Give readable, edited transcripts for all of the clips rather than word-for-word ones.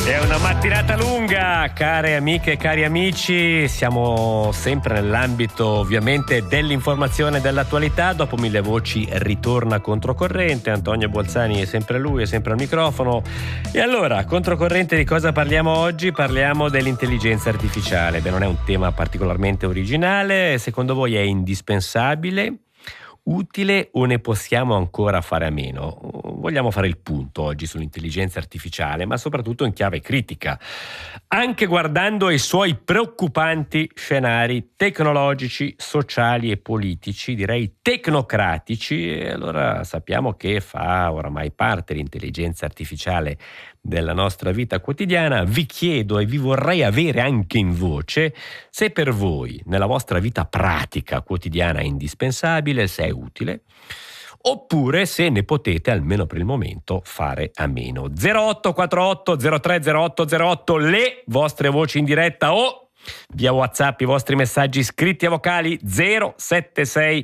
È una mattinata lunga, care amiche e cari amici, siamo sempre nell'ambito ovviamente dell'informazione e dell'attualità. Dopo mille voci ritorna Controcorrente, Antonio Bolzani è sempre lui, è sempre al microfono. E allora, Controcorrente, di cosa parliamo oggi? Parliamo dell'intelligenza artificiale. Beh, non è un tema particolarmente originale, secondo voi è indispensabile? Utile o ne possiamo ancora fare a meno? Vogliamo fare il punto oggi sull'intelligenza artificiale, ma soprattutto in chiave critica, anche guardando ai suoi preoccupanti scenari tecnologici, sociali e politici, direi tecnocratici. E allora sappiamo che fa oramai parte l'intelligenza artificiale della nostra vita quotidiana. Vi chiedo e vi vorrei avere anche in voce se per voi nella vostra vita pratica quotidiana è indispensabile, se è utile, oppure se ne potete almeno per il momento fare a meno. 0848 030808 le vostre voci in diretta o via WhatsApp i vostri messaggi scritti e vocali 076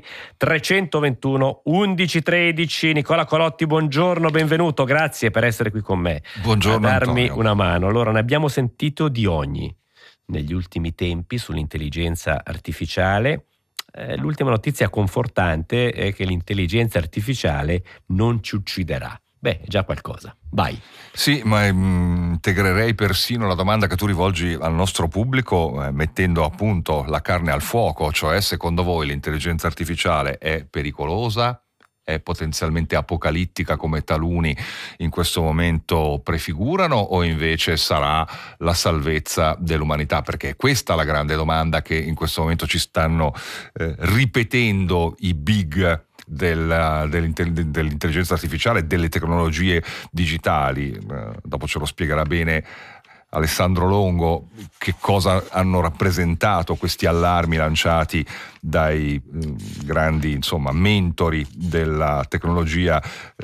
321 1113. Nicola Colotti, buongiorno, benvenuto, grazie per essere qui con me. Buongiorno, a darmi Antonio. una mano. Allora, ne abbiamo sentito di ogni negli ultimi tempi sull'intelligenza artificiale. L'ultima notizia confortante è che l'intelligenza artificiale non ci ucciderà. Beh, è già qualcosa. Vai. Sì, ma integrerei persino la domanda che tu rivolgi al nostro pubblico mettendo appunto la carne al fuoco, cioè secondo voi l'intelligenza artificiale è pericolosa? È potenzialmente apocalittica come taluni in questo momento prefigurano, o invece sarà la salvezza dell'umanità? Perché è questa la grande domanda che in questo momento ci stanno ripetendo i big dell'intelligenza artificiale, delle tecnologie digitali. Dopo ce lo spiegherà bene Alessandro Longo che cosa hanno rappresentato questi allarmi lanciati dai grandi mentori della tecnologia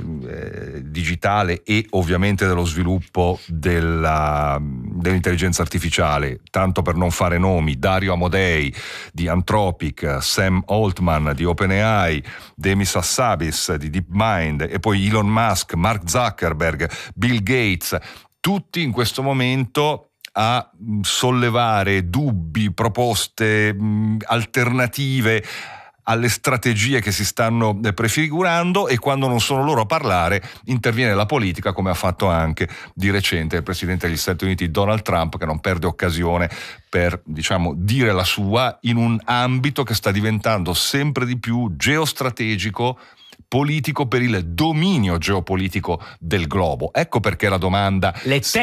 digitale e ovviamente dello sviluppo dell'intelligenza artificiale, tanto per non fare nomi: Dario Amodei di Anthropic, Sam Altman di OpenAI, Demis Hassabis di DeepMind e poi Elon Musk, Mark Zuckerberg, Bill Gates, tutti in questo momento a sollevare dubbi, proposte alternative alle strategie che si stanno prefigurando, e quando non sono loro a parlare interviene la politica, come ha fatto anche di recente il presidente degli Stati Uniti Donald Trump, che non perde occasione per dire la sua in un ambito che sta diventando sempre di più geostrategico, politico, per il dominio geopolitico del globo. Ecco perché la domanda: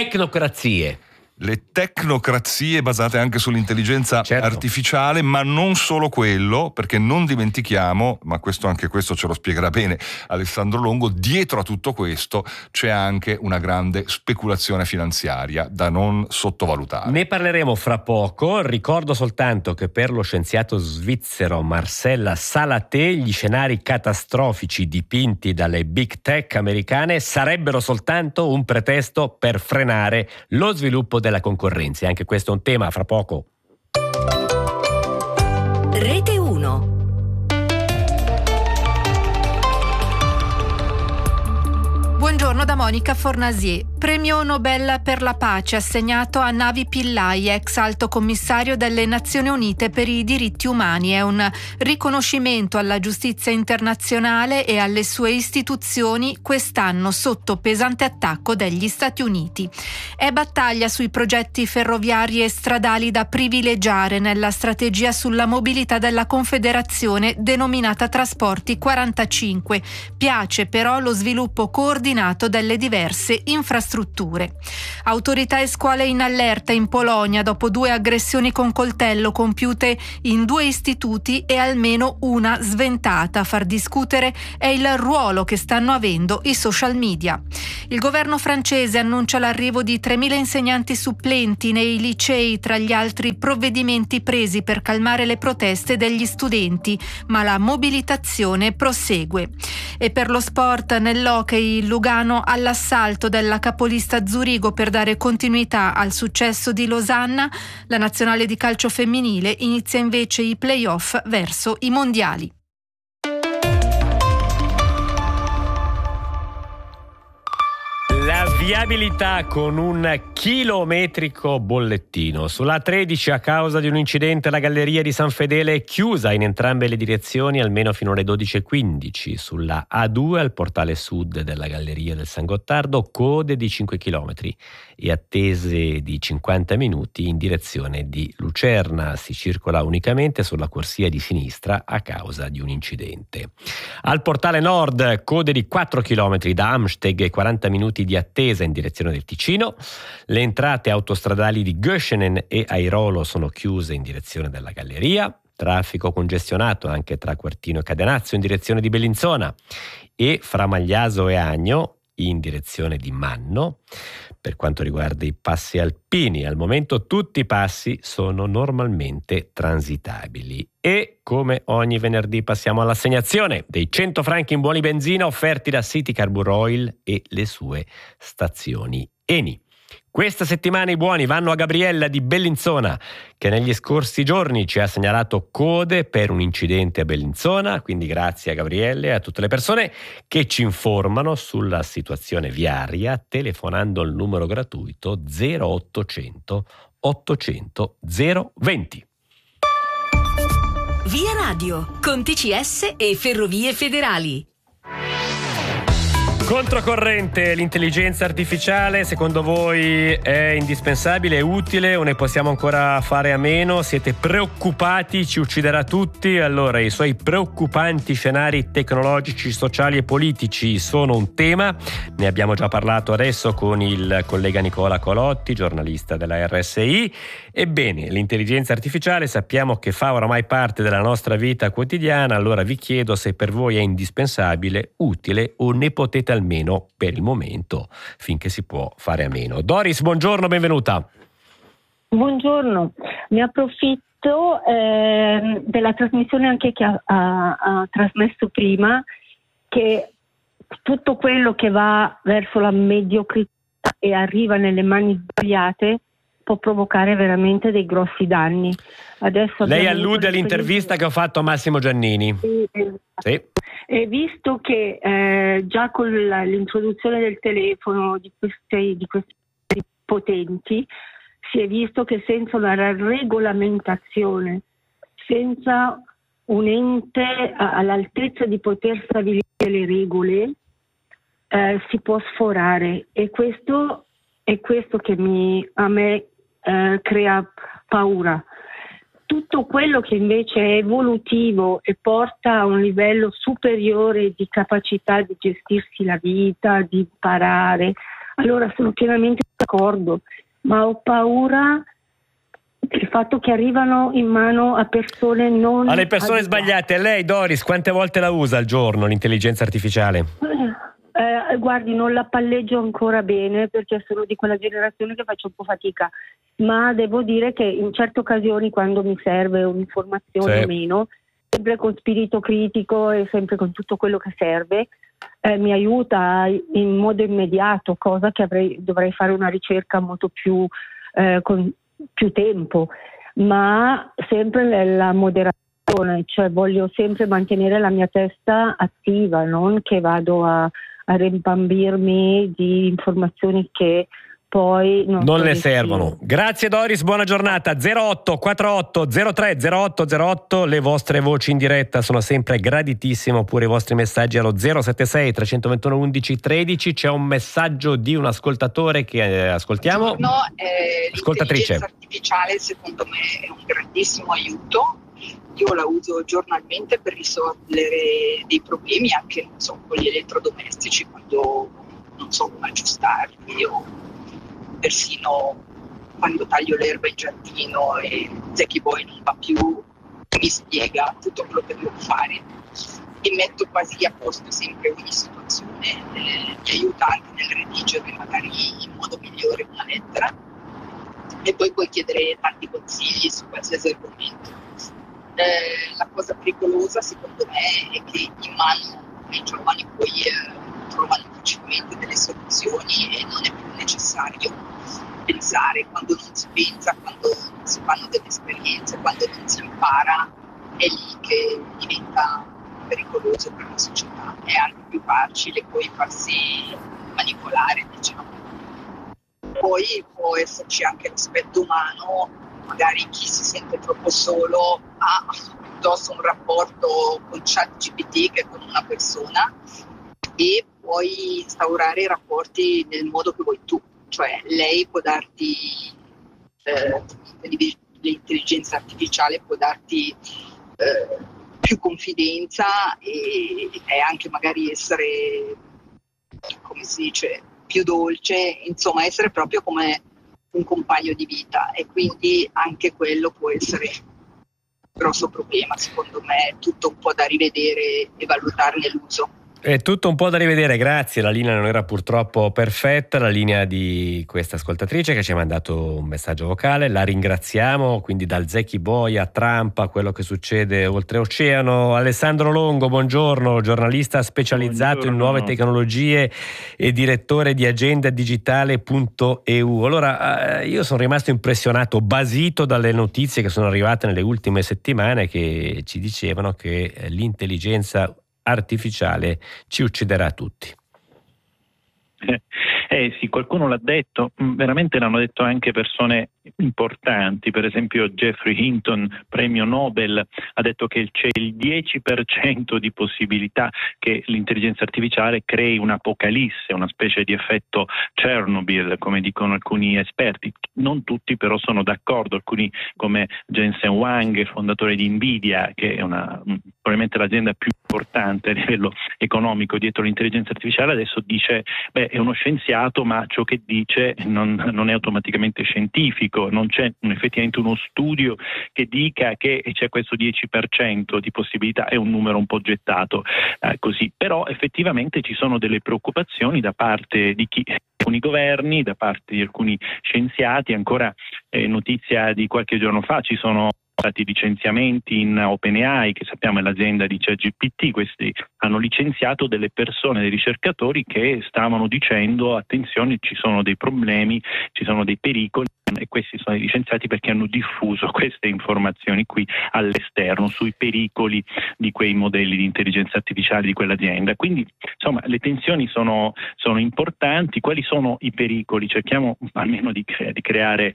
le tecnocrazie basate anche sull'intelligenza artificiale, ma non solo quello, perché non dimentichiamo, ma anche questo ce lo spiegherà bene Alessandro Longo, dietro a tutto questo c'è anche una grande speculazione finanziaria da non sottovalutare. Ne parleremo fra poco. Ricordo soltanto che per lo scienziato svizzero Marcel Salaté gli scenari catastrofici dipinti dalle big tech americane sarebbero soltanto un pretesto per frenare lo sviluppo della concorrenza. Anche questo è un tema, fra poco. Rete 1. Buongiorno da Monica Fornasier. Premio Nobel per la pace assegnato a Navi Pillai, ex alto commissario delle Nazioni Unite per i diritti umani. È un riconoscimento alla giustizia internazionale e alle sue istituzioni, quest'anno sotto pesante attacco degli Stati Uniti. È battaglia sui progetti ferroviari e stradali da privilegiare nella strategia sulla mobilità della Confederazione denominata Trasporti 45. Piace però lo sviluppo coordinato delle diverse infrastrutture. Autorità e scuole in allerta in Polonia dopo 2 aggressioni con coltello compiute in 2 istituti e almeno una sventata. A far discutere è il ruolo che stanno avendo i social media. Il governo francese annuncia l'arrivo di 3.000 insegnanti supplenti nei licei, tra gli altri provvedimenti presi per calmare le proteste degli studenti, ma la mobilitazione prosegue. E per lo sport, nell'hockey, Lugano all'assalto della capolista Zurigo per dare continuità al successo di Losanna. La nazionale di calcio femminile inizia invece i play-off verso i mondiali. La viabilità con un chilometrico bollettino. Sulla A13 a causa di un incidente la galleria di San Fedele è chiusa in entrambe le direzioni almeno fino alle 12:15. Sulla A2 al portale sud della galleria del San Gottardo code di 5 km e attese di 50 minuti in direzione di Lucerna. Si circola unicamente sulla corsia di sinistra a causa di un incidente. Al portale nord code di 4 km da Amsteg e 40 minuti di attesa in direzione del Ticino. Le entrate autostradali di Göschenen e Airolo sono chiuse in direzione della galleria. Traffico congestionato anche tra Quartino e Cadenazzo in direzione di Bellinzona e fra Magliaso e Agno in direzione di Manno. Per quanto riguarda i passi alpini, al momento tutti i passi sono normalmente transitabili. E come ogni venerdì passiamo all'assegnazione dei 100 franchi in buoni benzina offerti da City Carbur Oil e le sue stazioni Eni. Questa settimana i buoni vanno a Gabriella di Bellinzona, che negli scorsi giorni ci ha segnalato code per un incidente a Bellinzona, quindi grazie a Gabrielle e a tutte le persone che ci informano sulla situazione viaria telefonando il numero gratuito 0800 800 020. Via Radio, con TCS e Ferrovie Federali. Controcorrente, l'intelligenza artificiale secondo voi è indispensabile, è utile o ne possiamo ancora fare a meno? Siete preoccupati? Ci ucciderà tutti? Allora, i suoi preoccupanti scenari tecnologici, sociali e politici sono un tema. Ne abbiamo già parlato adesso con il collega Nicola Colotti, giornalista della RSI. Ebbene, l'intelligenza artificiale sappiamo che fa oramai parte della nostra vita quotidiana, allora vi chiedo se per voi è indispensabile, utile o ne potete almeno per il momento, finché si può fare a meno. Doris, buongiorno, benvenuta. Buongiorno, ne approfitto della trasmissione anche che ha trasmesso prima, che tutto quello che va verso la mediocrità e arriva nelle mani sbagliate può provocare veramente dei grossi danni. Adesso lei allude all'intervista che ho fatto a Massimo Giannini. Sì. E visto che già con l'introduzione del telefono di questi potenti si è visto che senza una regolamentazione, senza un ente all'altezza di poter stabilire le regole, si può sforare, e questo è questo che a me crea paura. Tutto quello che invece è evolutivo e porta a un livello superiore di capacità di gestirsi la vita, di imparare, allora sono pienamente d'accordo, ma ho paura del fatto che arrivano in mano a persone non alle persone sbagliate. Lei, Doris, quante volte la usa al giorno l'intelligenza artificiale? Guardi, non la palleggio ancora bene perché sono di quella generazione che faccio un po' fatica, ma devo dire che in certe occasioni, quando mi serve un'informazione o meno, sempre con spirito critico e sempre con tutto quello che serve, mi aiuta in modo immediato, cosa che dovrei fare una ricerca molto più con più tempo, ma sempre nella moderazione, cioè voglio sempre mantenere la mia testa attiva, non che vado a rimbambirmi di informazioni che poi non le servono. Grazie Doris, buona giornata. 0848 03 0808, le vostre voci in diretta sono sempre graditissime, oppure i vostri messaggi allo 076 321 11 13. C'è un messaggio di un ascoltatore che ascoltiamo. Ascoltatrice. L'intelligenza artificiale secondo me è un grandissimo aiuto. Io la uso giornalmente per risolvere dei problemi anche, non so, con gli elettrodomestici, quando non so come aggiustarli, o persino quando taglio l'erba in giardino e Zecchi Boy non va più, mi spiega tutto quello che devo fare e metto quasi a posto sempre ogni situazione. Mi aiuta anche nel redigere magari in modo migliore una lettera, e poi puoi chiedere tanti consigli su qualsiasi argomento. La cosa pericolosa secondo me è che in mano ai giovani poi trovano facilmente delle soluzioni e non è più necessario pensare. Quando non si pensa, quando non si fanno delle esperienze, quando non si impara, è lì che diventa pericoloso per la società. È anche più facile poi farsi manipolare, diciamo. Poi può esserci anche l'aspetto umano, magari chi si sente troppo solo ha piuttosto un rapporto con ChatGPT che con una persona, e puoi instaurare i rapporti nel modo che vuoi tu, cioè lei può darti, l'intelligenza artificiale può darti più confidenza e anche magari essere, come si dice, più dolce, insomma essere proprio come un compagno di vita, e quindi anche quello può essere un grosso problema. Secondo me è tutto un po' da rivedere e valutarne l'uso. È tutto un po' da rivedere, grazie. La linea non era purtroppo perfetta, la linea di questa ascoltatrice che ci ha mandato un messaggio vocale, la ringraziamo. Quindi dal Zecchi Boy a Trump, a quello che succede oltreoceano. Alessandro Longo, buongiorno, giornalista specializzato in nuove tecnologie e direttore di agendadigitale.eu. Allora, io sono rimasto impressionato, basito dalle notizie che sono arrivate nelle ultime settimane, che ci dicevano che l'intelligenza artificiale ci ucciderà tutti. Sì, qualcuno l'ha detto, veramente l'hanno detto anche persone importanti, per esempio Jeffrey Hinton, premio Nobel, ha detto che c'è il 10% di possibilità che l'intelligenza artificiale crei un'apocalisse, una specie di effetto Chernobyl, come dicono alcuni esperti. Non tutti però sono d'accordo, alcuni come Jensen Huang, fondatore di Nvidia, che è probabilmente l'azienda più importante a livello economico dietro l'intelligenza artificiale, adesso dice è uno scienziato, ma ciò che dice non è automaticamente scientifico, non c'è effettivamente uno studio che dica che c'è questo 10% di possibilità, è un numero un po' gettato così, però effettivamente ci sono delle preoccupazioni da parte di alcuni governi, da parte di alcuni scienziati. Ancora notizia di qualche giorno fa, ci sono stati licenziamenti in OpenAI, che sappiamo è l'azienda di ChatGPT. Questi hanno licenziato delle persone, dei ricercatori che stavano dicendo attenzione, ci sono dei problemi, ci sono dei pericoli, e questi sono licenziati perché hanno diffuso queste informazioni qui all'esterno sui pericoli di quei modelli di intelligenza artificiale di quell'azienda. Quindi insomma le tensioni sono importanti. Quali sono i pericoli? Cerchiamo almeno di creare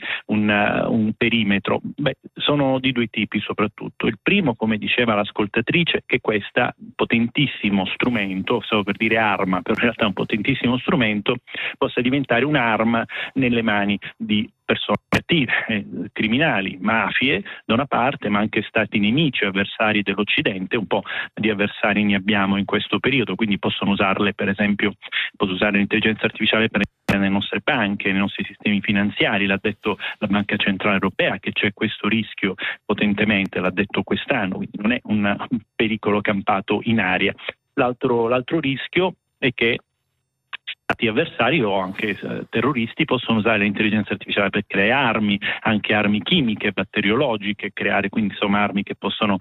un perimetro. Sono di due tipi soprattutto. Il primo, come diceva l'ascoltatrice, che questo potentissimo strumento, stavo per dire arma, però in realtà è un potentissimo strumento, possa diventare un'arma nelle mani di persone cattive, criminali, mafie da una parte, ma anche stati nemici, avversari dell'Occidente. Un po' di avversari ne abbiamo in questo periodo, quindi possono usarle, per esempio, usare l'intelligenza artificiale per nelle nostre banche, nei nostri sistemi finanziari. L'ha detto la Banca Centrale Europea che c'è questo rischio potentemente, l'ha detto quest'anno, quindi non è un pericolo campato in aria. L'altro rischio è che stati avversari o anche terroristi possono usare l'intelligenza artificiale per creare armi, anche armi chimiche, batteriologiche, creare quindi insomma armi che possono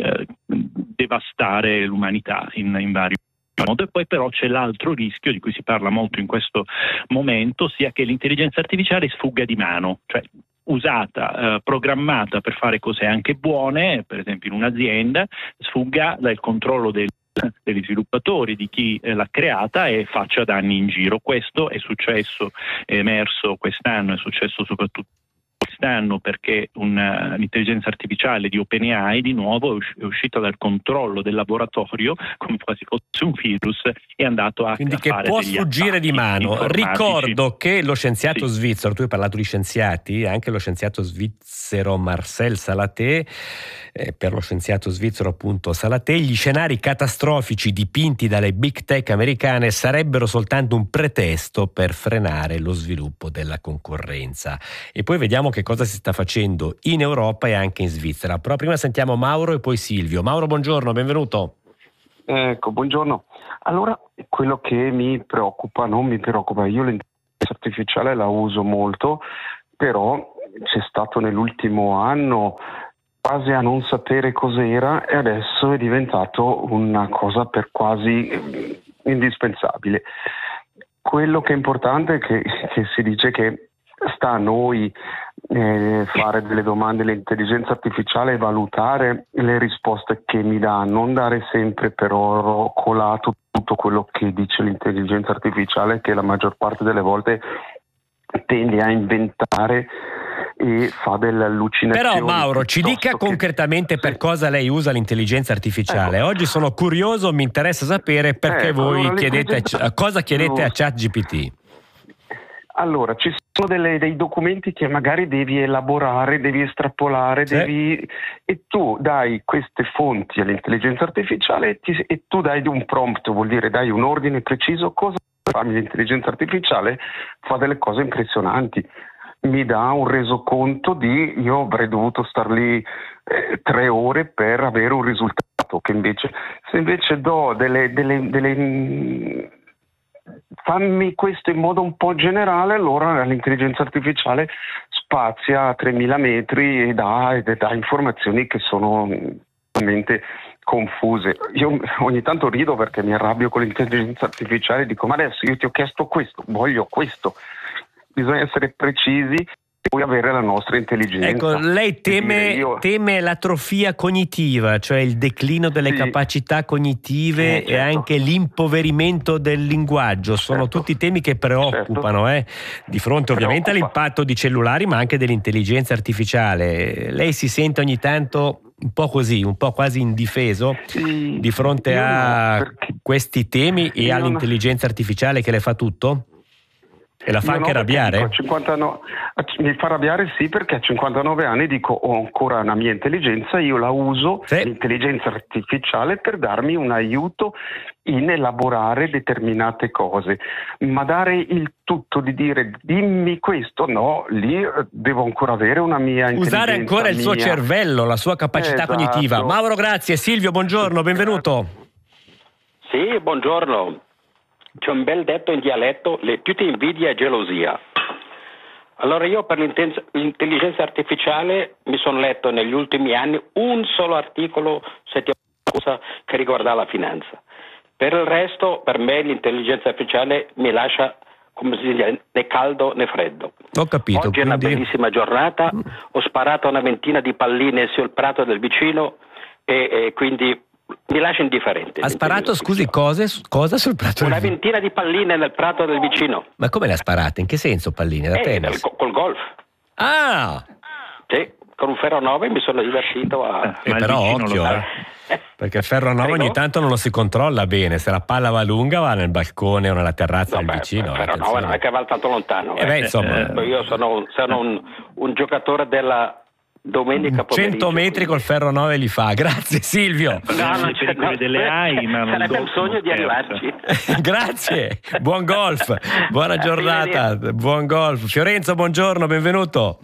devastare l'umanità in vari modo. E poi però c'è l'altro rischio di cui si parla molto in questo momento, sia che l'intelligenza artificiale sfugga di mano, cioè usata, programmata per fare cose anche buone, per esempio in un'azienda, sfugga dal controllo degli sviluppatori, di chi l'ha creata, e faccia danni in giro. Questo è successo, è emerso quest'anno, è successo soprattutto quest'anno perché l'intelligenza artificiale di OpenAI di nuovo è uscita dal controllo del laboratorio come quasi fosse un virus, e è andato a quindi che fare può degli sfuggire di mano. informatici. Ricordo che lo scienziato svizzero, tu hai parlato di scienziati, anche lo scienziato svizzero Marcel Salaté, per lo scienziato svizzero appunto Salaté, gli scenari catastrofici dipinti dalle big tech americane sarebbero soltanto un pretesto per frenare lo sviluppo della concorrenza. E poi vediamo che cosa si sta facendo in Europa e anche in Svizzera. Però prima sentiamo Mauro e poi Silvio. Mauro, buongiorno, benvenuto. Ecco, buongiorno. Allora, quello che mi preoccupa, non mi preoccupa, io l'intelligenza artificiale la uso molto, però c'è stato nell'ultimo anno quasi a non sapere cos'era, e adesso è diventato una cosa per quasi indispensabile. Quello che è importante è che si dice che sta a noi fare delle domande all'intelligenza artificiale e valutare le risposte che mi dà, non dare sempre per oro colato tutto quello che dice l'intelligenza artificiale, che la maggior parte delle volte tende a inventare e fa delle allucinazioni. Però Mauro, ci dica concretamente per cosa lei usa l'intelligenza artificiale. Ecco. Oggi sono curioso, mi interessa sapere perché voi allora, chiedete cosa chiedete a ChatGPT. Allora, ci sono dei documenti che magari devi elaborare, devi estrapolare, e tu dai queste fonti all'intelligenza artificiale e tu dai un prompt, vuol dire dai un ordine preciso. Cosa fa l'intelligenza artificiale? Fa delle cose impressionanti. Mi dà un resoconto io avrei dovuto star lì 3 ore per avere un risultato, che invece, se invece do fammi questo in modo un po' generale, allora l'intelligenza artificiale spazia a 3000 metri e dà informazioni che sono veramente confuse. Io ogni tanto rido perché mi arrabbio con l'intelligenza artificiale e dico: ma adesso io ti ho chiesto questo, voglio questo. Bisogna essere precisi e poi avere la nostra intelligenza. Ecco, lei teme l'atrofia cognitiva, cioè il declino delle capacità cognitive e anche l'impoverimento del linguaggio. Sono tutti temi che preoccupano, di fronte ovviamente all'impatto di cellulari, ma anche dell'intelligenza artificiale. Lei si sente ogni tanto un po' così, un po' quasi indifeso di fronte a questi temi e all'intelligenza artificiale che le fa tutto? E la fa anche arrabbiare? Mi fa arrabbiare, sì, perché a 59 anni dico: ho ancora una mia intelligenza, io la uso, l'intelligenza artificiale, per darmi un aiuto in elaborare determinate cose, ma dare il tutto di dire dimmi questo, no, lì devo ancora avere una mia intelligenza. Usare ancora il suo cervello, la sua capacità cognitiva. Mauro, grazie. Silvio, buongiorno, benvenuto. Sì, buongiorno. C'è un bel detto in dialetto: più ti invidia e gelosia. Allora io per l'intelligenza artificiale mi sono letto negli ultimi anni un solo articolo cosa che riguarda la finanza. Per il resto, per me l'intelligenza artificiale mi lascia, come si dice, né caldo né freddo. Ho capito. Oggi è una bellissima giornata, ho sparato una ventina di palline sul prato del vicino e quindi mi lascia indifferente. Ha sparato, scusi, cosa sul prato? Una ventina di palline nel prato del vicino. Ma come le ha sparate? In che senso palline? Da tennis? Col golf. Ah! Sì, con un ferro 9 mi sono divertito a... però occhio, perché il ferro 9 ogni tanto non lo si controlla bene. Se la palla va lunga va nel balcone o nella terrazza del vicino. Il ferro 9 non è che va tanto lontano. Insomma. Io sono un giocatore della... domenica pomeriggio. 100 metri col ferro 9 li fa. Grazie Silvio. Non c'è delle AI, ma sarebbe il sogno di arrivarci. Grazie, buon golf, buona giornata, buon golf. Fiorenzo, buongiorno, benvenuto.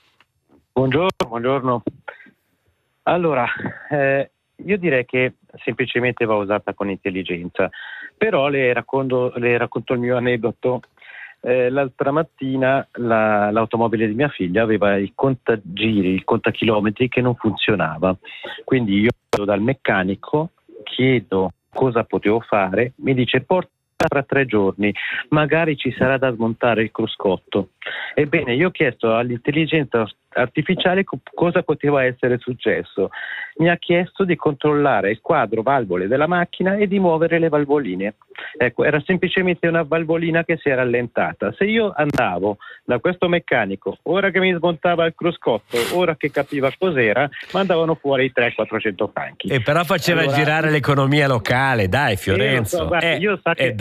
Buongiorno. Allora, io direi che semplicemente va usata con intelligenza, però le racconto il mio aneddoto. L'altra mattina l'automobile di mia figlia aveva il contagiri, il contachilometri che non funzionava, quindi io vado dal meccanico, chiedo cosa potevo fare, mi dice porta tra 3 giorni, magari ci sarà da smontare il cruscotto. Ebbene, io ho chiesto all'intelligenza artificiale cosa poteva essere successo. Mi ha chiesto di controllare il quadro valvole della macchina e di muovere le valvoline. Ecco, era semplicemente una valvolina che si era allentata. Se io andavo da questo meccanico, ora che mi smontava il cruscotto, ora che capiva cos'era, mandavano fuori i 300-400 franchi. E però faceva girare l'economia locale, dai Fiorenzo. Io sa che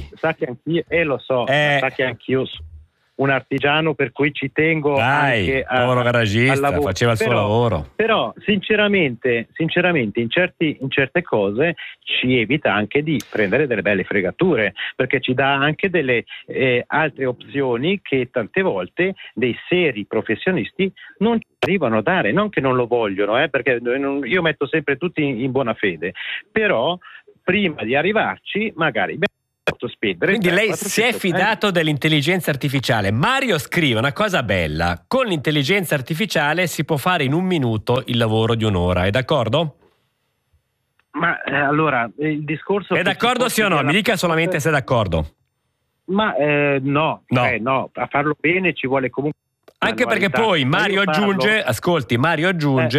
anch'io un artigiano, per cui ci tengo anche povero garagista, faceva il suo lavoro. Però sinceramente in certe cose ci evita anche di prendere delle belle fregature, perché ci dà anche delle altre opzioni che tante volte dei seri professionisti non ci arrivano a dare, non che non lo vogliono, perché io metto sempre tutti in buona fede, però prima di arrivarci magari quindi lei si è fidato dell'intelligenza artificiale. Mario scrive una cosa bella: con l'intelligenza artificiale si può fare in 1 minuto il lavoro di 1 ora, è d'accordo? Ma allora il discorso è d'accordo sì o no? Mi dica solamente se è d'accordo. Ma no, a farlo bene ci vuole comunque anche perché poi Mario aggiunge,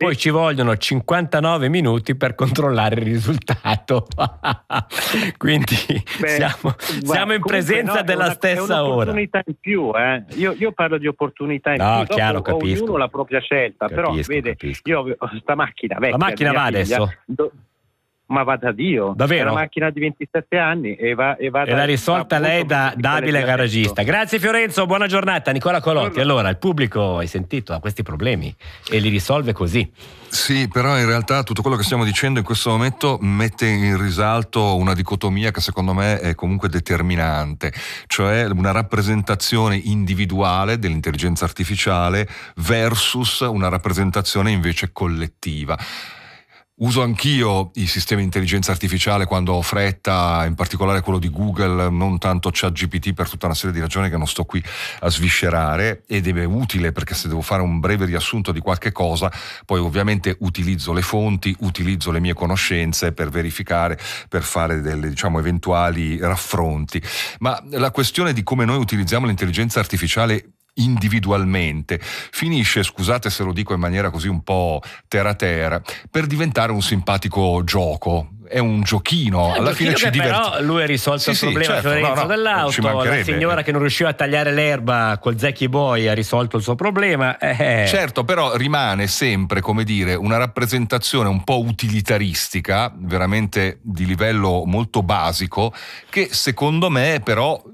poi ci vogliono 59 minuti per controllare il risultato. Quindi siamo in presenza della stessa ora. È un'opportunità in più, Io parlo di opportunità in più. Chiaro, capisco. Ognuno la propria scelta, però vede, io ho sta macchina vecchia. La macchina va adesso? Ma va da Dio. Davvero? È una macchina di 27 anni e l'ha risolta lei da abile garagista. Grazie Fiorenzo, buona giornata. Nicola Colotti. Allora, il pubblico, hai sentito, ha questi problemi e li risolve così. Sì, però in realtà tutto quello che stiamo dicendo in questo momento mette in risalto una dicotomia che secondo me è comunque determinante, cioè una rappresentazione individuale dell'intelligenza artificiale versus una rappresentazione invece collettiva. Uso anch'io i sistemi di intelligenza artificiale quando ho fretta, in particolare quello di Google, non tanto ChatGPT, per tutta una serie di ragioni che non sto qui a sviscerare, ed è utile perché se devo fare un breve riassunto di qualche cosa, poi ovviamente utilizzo le fonti, utilizzo le mie conoscenze per verificare, per fare delle, diciamo, eventuali raffronti. Ma la questione di come noi utilizziamo l'intelligenza artificiale individualmente finisce, scusate se lo dico in maniera così un po' terra, per diventare un simpatico gioco. È un giochino, alla fine ci divertiamo. Però lui ha risolto il problema, certo, Fiorenzo, dell'auto, la signora che non riusciva a tagliare l'erba col Zecchi Boy ha risolto il suo problema. Certo, però rimane sempre, come dire, una rappresentazione un po' utilitaristica, veramente di livello molto basico, che secondo me però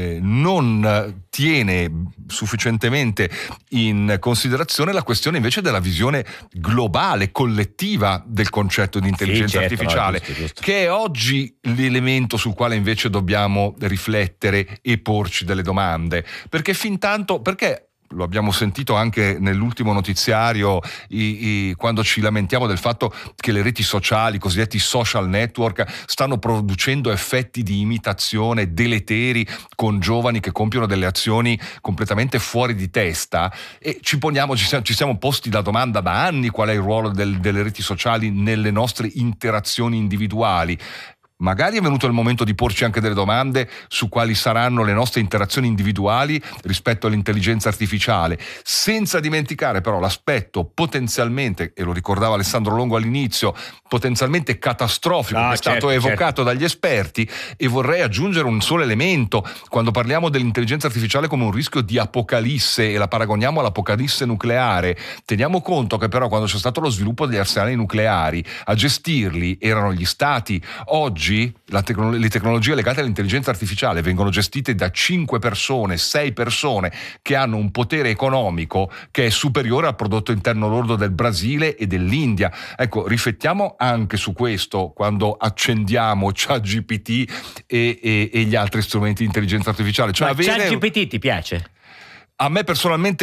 non tiene sufficientemente in considerazione la questione invece della visione globale, collettiva del concetto di intelligenza artificiale, giusto. Che è oggi l'elemento sul quale invece dobbiamo riflettere e porci delle domande, perché perché lo abbiamo sentito anche nell'ultimo notiziario, quando ci lamentiamo del fatto che le reti sociali, i cosiddetti social network, stanno producendo effetti di imitazione deleteri con giovani che compiono delle azioni completamente fuori di testa, e ci siamo posti la domanda da anni: qual è il ruolo delle reti sociali nelle nostre interazioni individuali? Magari è venuto il momento di porci anche delle domande su quali saranno le nostre interazioni individuali rispetto all'intelligenza artificiale, senza dimenticare però l'aspetto potenzialmente, e lo ricordava Alessandro Longo all'inizio, potenzialmente catastrofico che è stato evocato dagli esperti. E vorrei aggiungere un solo elemento: quando parliamo dell'intelligenza artificiale come un rischio di apocalisse e la paragoniamo all'apocalisse nucleare, teniamo conto che però quando c'è stato lo sviluppo degli arsenali nucleari, a gestirli erano gli stati. Oggi le tecnologie legate all'intelligenza artificiale vengono gestite da 5 persone, 6 persone che hanno un potere economico che è superiore al prodotto interno lordo del Brasile e dell'India. Ecco, riflettiamo anche su questo quando accendiamo ChatGPT e gli altri strumenti di intelligenza artificiale. Ma ChatGPT ti piace? A me personalmente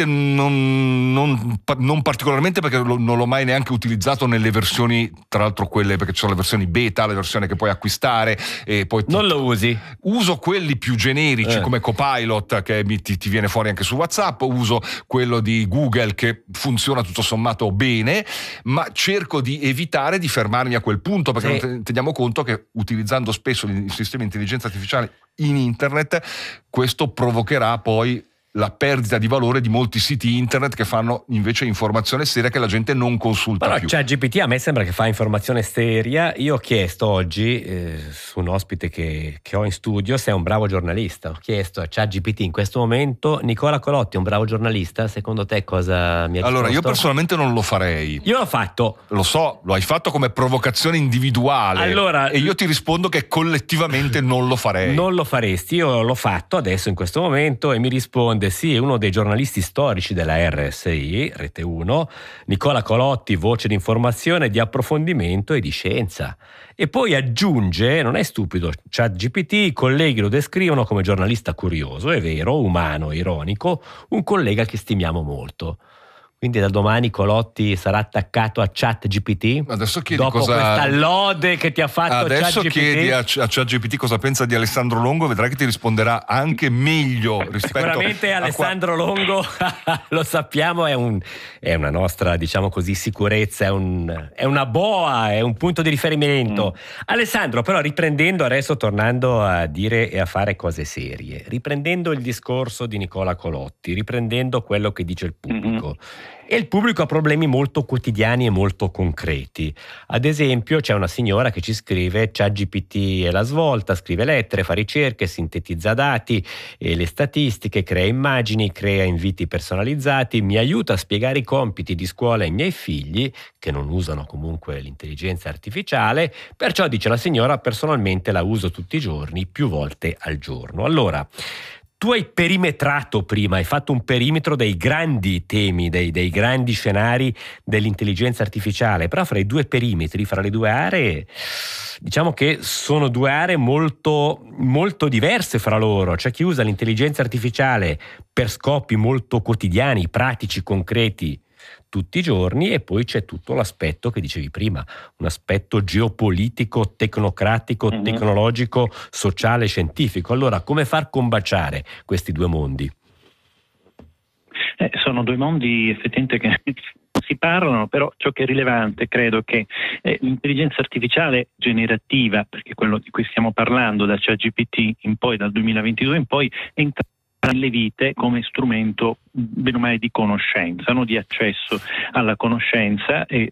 non particolarmente, perché non l'ho mai neanche utilizzato nelle versioni, tra l'altro quelle, perché ci sono le versioni beta, le versioni che puoi acquistare e poi non lo usi? Uso quelli più generici come Copilot, che ti viene fuori anche su WhatsApp, uso quello di Google che funziona tutto sommato bene, ma cerco di evitare di fermarmi a quel punto, perché non teniamo conto che utilizzando spesso i sistemi di intelligenza artificiale in internet, questo provocherà poi la perdita di valore di molti siti internet che fanno invece informazione seria che la gente non consulta più. Però ChatGPT a me sembra che fa informazione seria. Io ho chiesto oggi su un ospite che ho in studio se è un bravo giornalista. Ho chiesto a ChatGPT in questo momento: Nicola Colotti è un bravo giornalista? Secondo te cosa mi ha risposto? Allora, io personalmente non lo farei. Io l'ho fatto. Lo so, lo hai fatto come provocazione individuale. Allora, e io ti rispondo che collettivamente non lo farei. Non lo faresti? Io l'ho fatto adesso in questo momento e mi risponde: sì, è uno dei giornalisti storici della RSI, Rete 1, Nicola Colotti, voce di informazione, di approfondimento e di scienza. E poi aggiunge, non è stupido, ChatGPT, i colleghi lo descrivono come giornalista curioso, è vero, umano, ironico, un collega che stimiamo molto. Quindi da domani Colotti sarà attaccato a ChatGPT? Adesso chiedi dopo questa lode che ti ha fatto adesso ChatGPT? Chiedi a ChatGPT cosa pensa di Alessandro Longo, vedrai che ti risponderà anche meglio rispetto sicuramente a Alessandro Longo lo sappiamo, è una nostra, diciamo così, sicurezza, è una boa, è un punto di riferimento. Alessandro, però, riprendendo adesso, tornando a dire e a fare cose serie, riprendendo il discorso di Nicola Colotti, riprendendo quello che dice il pubblico, E il pubblico ha problemi molto quotidiani e molto concreti. Ad esempio c'è una signora che ci scrive: ChatGPT è la svolta, scrive lettere, fa ricerche, sintetizza dati e le statistiche, crea immagini, crea inviti personalizzati, mi aiuta a spiegare i compiti di scuola ai miei figli, che non usano comunque l'intelligenza artificiale, perciò, dice la signora, personalmente la uso tutti i giorni, più volte al giorno. Allora, tu hai perimetrato prima, hai fatto un perimetro dei grandi temi, dei grandi scenari dell'intelligenza artificiale, però fra i due perimetri, fra le due aree, diciamo che sono due aree molto, molto diverse fra loro. C'è chi usa l'intelligenza artificiale per scopi molto quotidiani, pratici, concreti, tutti i giorni, e poi c'è tutto l'aspetto che dicevi prima, un aspetto geopolitico, tecnocratico, tecnologico, sociale, scientifico. Allora, come far combaciare questi due mondi? Sono due mondi effettivamente che si parlano, però ciò che è rilevante credo che l'intelligenza artificiale generativa, perché quello di cui stiamo parlando da ChatGPT in poi, dal 2022 in poi, è entrato nelle vite come strumento bene o male di conoscenza, no? Di accesso alla conoscenza, e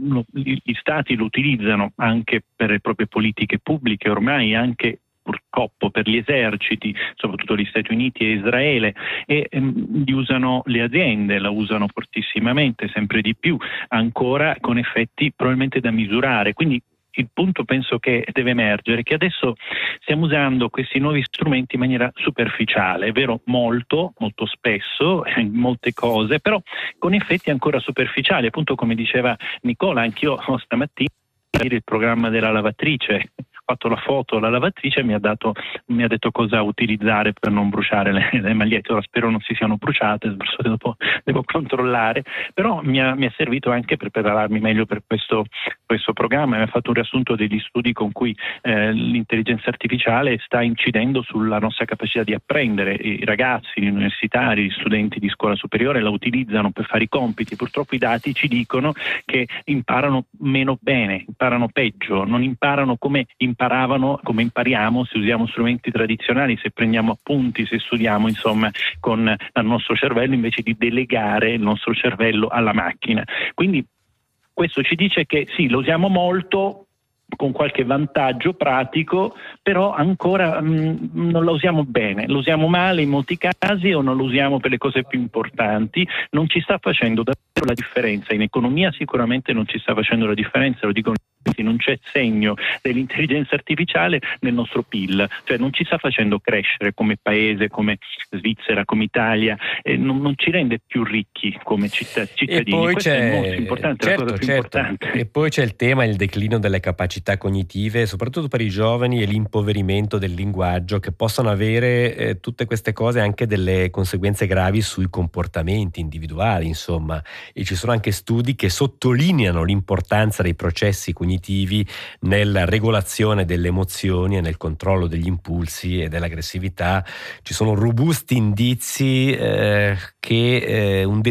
gli stati lo utilizzano anche per le proprie politiche pubbliche, ormai anche purtroppo per gli eserciti, soprattutto gli Stati Uniti e Israele, e li usano le aziende, la usano fortissimamente, sempre di più, ancora con effetti probabilmente da misurare. Quindi il punto penso che deve emergere che adesso stiamo usando questi nuovi strumenti in maniera superficiale, è vero, molto spesso, in molte cose, però con effetti ancora superficiali. Appunto, come diceva Nicola, anch'io stamattina il programma della lavatrice, ho fatto la foto alla lavatrice e mi ha detto cosa utilizzare per non bruciare le magliette. Ora spero non si siano bruciate, dopo devo controllare, però mi ha servito anche per prepararmi meglio per questo programma. Mi ha fatto un riassunto degli studi con cui l'intelligenza artificiale sta incidendo sulla nostra capacità di apprendere. I ragazzi, gli universitari, gli studenti di scuola superiore la utilizzano per fare i compiti. Purtroppo i dati ci dicono che imparano meno bene, imparano peggio, non imparano come imparavano, come impariamo se usiamo strumenti tradizionali, se prendiamo appunti, se studiamo insomma con il nostro cervello, invece di delegare il nostro cervello alla macchina. Quindi questo ci dice che sì, lo usiamo molto, con qualche vantaggio pratico, però ancora non la usiamo bene, lo usiamo male in molti casi o non lo usiamo per le cose più importanti. Non ci sta facendo davvero la differenza, in economia sicuramente non ci sta facendo la differenza, lo dicono, non c'è segno dell'intelligenza artificiale nel nostro PIL, cioè non ci sta facendo crescere come paese, come Svizzera, come Italia, non ci rende più ricchi come cittadini. E poi questo è molto importante, certo, la cosa più importante. E poi c'è il tema, il declino delle capacità cognitive, soprattutto per i giovani, e l'impoverimento del linguaggio, che possono avere tutte queste cose anche delle conseguenze gravi sui comportamenti individuali, insomma. E ci sono anche studi che sottolineano l'importanza dei processi cognitivi nella regolazione delle emozioni e nel controllo degli impulsi e dell'aggressività. Ci sono robusti indizi che un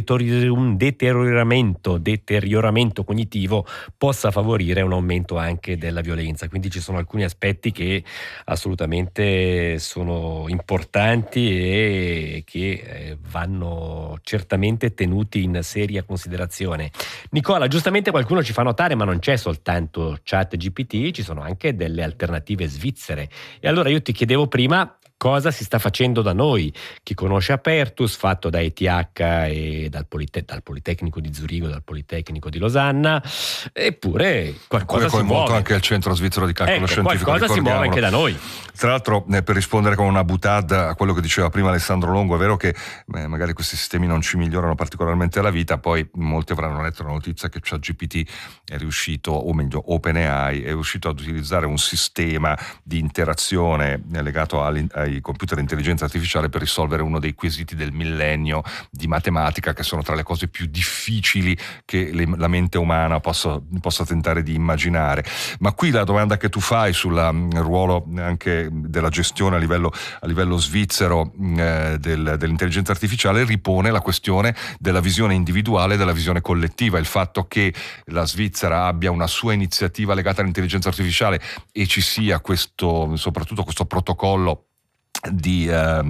deterioramento cognitivo possa favorire un aumento anche della violenza. Quindi ci sono alcuni aspetti che assolutamente sono importanti e che vanno certamente tenuti in seria considerazione. Nicola, giustamente qualcuno ci fa notare, ma non c'è soltanto ChatGPT, ci sono anche delle alternative svizzere. E allora io ti chiedevo prima cosa si sta facendo da noi. Chi conosce Apertus, fatto da ETH e dal Politecnico di Zurigo, dal Politecnico di Losanna, eppure qualcosa si muove. Anche il Centro Svizzero di Calcolo Scientifico. Qualcosa si muove anche da noi. Tra l'altro, per rispondere con una boutade a quello che diceva prima Alessandro Longo, è vero che magari questi sistemi non ci migliorano particolarmente la vita, poi molti avranno letto la notizia che ChatGPT è riuscito, o meglio OpenAI, è riuscito ad utilizzare un sistema di interazione legato ai computer di intelligenza artificiale per risolvere uno dei quesiti del millennio di matematica, che sono tra le cose più difficili che la mente umana possa tentare di immaginare. Ma qui la domanda che tu fai sul ruolo anche della gestione a livello svizzero dell'intelligenza artificiale ripone la questione della visione individuale e della visione collettiva. Il fatto che la Svizzera abbia una sua iniziativa legata all'intelligenza artificiale e ci sia soprattutto questo protocollo di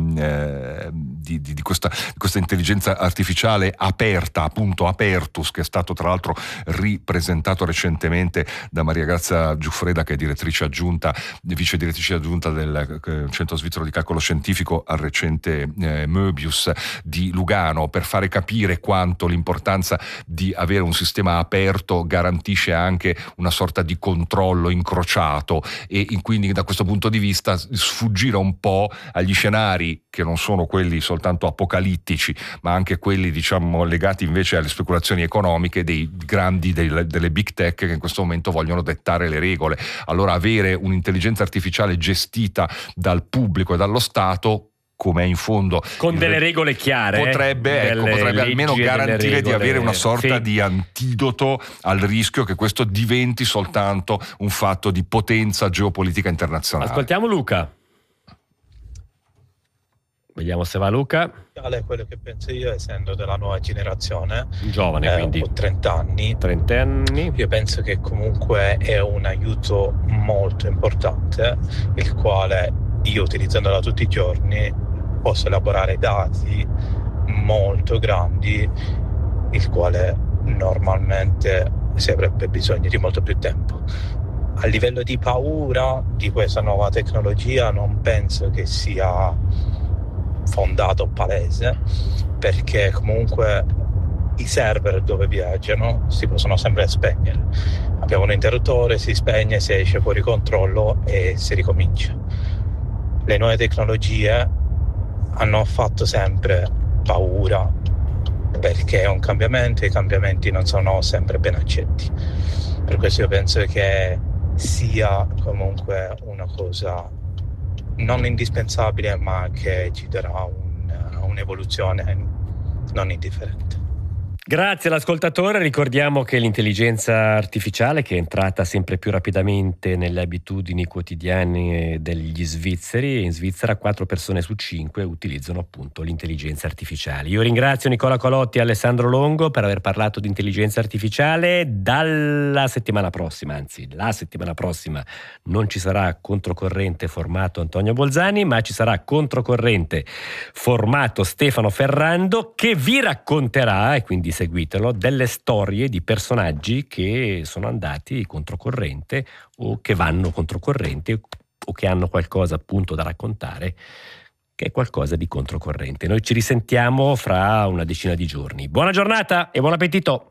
questa intelligenza artificiale aperta, appunto Apertus, che è stato tra l'altro ripresentato recentemente da Maria Grazia Giuffreda, che è vice direttrice aggiunta del Centro Svizzero di Calcolo Scientifico al recente Möbius di Lugano, per fare capire quanto l'importanza di avere un sistema aperto garantisce anche una sorta di controllo incrociato e quindi da questo punto di vista sfuggire un po' agli scenari che non sono quelli soltanto apocalittici, ma anche quelli diciamo legati invece alle speculazioni economiche dei grandi delle big tech che in questo momento vogliono dettare le regole. Allora avere un'intelligenza artificiale gestita dal pubblico e dallo Stato, come è in fondo con delle regole chiare, potrebbe almeno garantire di avere una sorta di antidoto al rischio che questo diventi soltanto un fatto di potenza geopolitica internazionale. Ascoltiamo Luca. Vediamo se va Luca. Quello che penso io, essendo della nuova generazione, giovane, quindi ho 30 anni. Io penso che comunque è un aiuto molto importante, il quale io, utilizzandola tutti i giorni, posso elaborare dati molto grandi, il quale normalmente si avrebbe bisogno di molto più tempo. A livello di paura di questa nuova tecnologia non penso che sia fondato palese, perché comunque i server dove viaggiano si possono sempre spegnere. Abbiamo un interruttore, si spegne, si esce fuori controllo e si ricomincia. Le nuove tecnologie hanno fatto sempre paura, perché è un cambiamento e i cambiamenti non sono sempre ben accetti. Per questo io penso che sia comunque una cosa non indispensabile, ma che ci darà un'evoluzione non indifferente. Grazie all'ascoltatore. Ricordiamo che l'intelligenza artificiale, che è entrata sempre più rapidamente nelle abitudini quotidiane degli svizzeri, in Svizzera 4 persone su 5 utilizzano appunto l'intelligenza artificiale. Io ringrazio Nicola Colotti e Alessandro Longo per aver parlato di intelligenza artificiale. La settimana prossima non ci sarà Controcorrente formato Antonio Bolzani, ma ci sarà Controcorrente formato Stefano Ferrando, che vi racconterà, e quindi seguitelo, delle storie di personaggi che sono andati controcorrente o che vanno controcorrente o che hanno qualcosa appunto da raccontare, che è qualcosa di controcorrente. Noi ci risentiamo fra una decina di giorni. Buona giornata e buon appetito!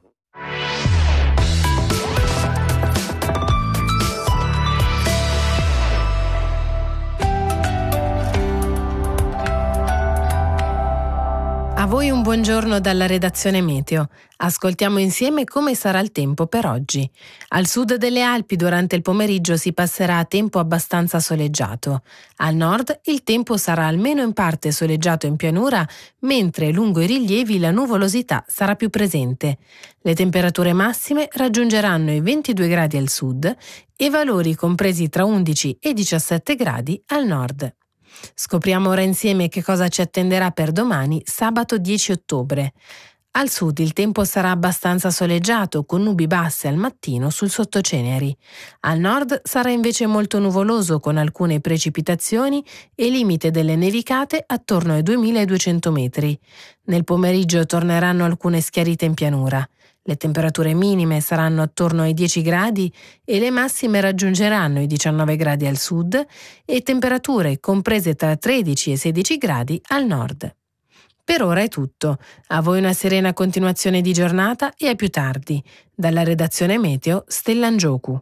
A voi un buongiorno dalla redazione Meteo. Ascoltiamo insieme come sarà il tempo per oggi. Al sud delle Alpi durante il pomeriggio si passerà a tempo abbastanza soleggiato. Al nord il tempo sarà almeno in parte soleggiato in pianura, mentre lungo i rilievi la nuvolosità sarà più presente. Le temperature massime raggiungeranno i 22 gradi al sud e valori compresi tra 11 e 17 gradi al nord. Scopriamo ora insieme che cosa ci attenderà per domani, sabato 10 ottobre. Al sud il tempo sarà abbastanza soleggiato, con nubi basse al mattino sul sottoceneri. Al nord sarà invece molto nuvoloso, con alcune precipitazioni e limite delle nevicate attorno ai 2200 metri. Nel pomeriggio torneranno alcune schiarite in pianura. Le temperature minime saranno attorno ai 10 gradi e le massime raggiungeranno i 19 gradi al sud e temperature comprese tra 13 e 16 gradi al nord. Per ora è tutto. A voi una serena continuazione di giornata e a più tardi. Dalla redazione Meteo, Stellangioku.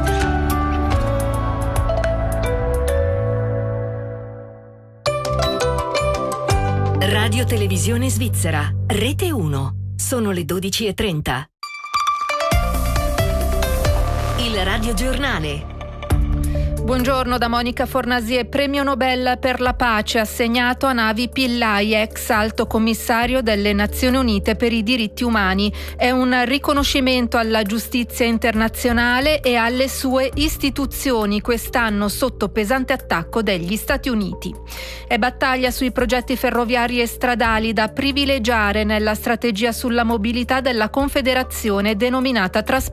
Radio Televisione Svizzera, Rete 1. Sono le 12:30. Il Radio Giornale. Buongiorno da Monica Fornasie. Premio Nobel per la pace assegnato a Navi Pillai, ex alto commissario delle Nazioni Unite per i diritti umani. È un riconoscimento alla giustizia internazionale e alle sue istituzioni, quest'anno sotto pesante attacco degli Stati Uniti. È battaglia sui progetti ferroviari e stradali da privilegiare nella strategia sulla mobilità della Confederazione denominata Trasporti